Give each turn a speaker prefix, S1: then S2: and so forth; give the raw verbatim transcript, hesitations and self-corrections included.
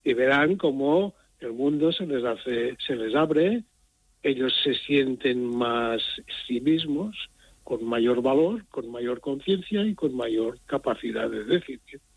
S1: y verán cómo el mundo se les hace, se les abre, ellos se sienten más sí mismos, con mayor valor, con mayor conciencia y con mayor capacidad de decisión.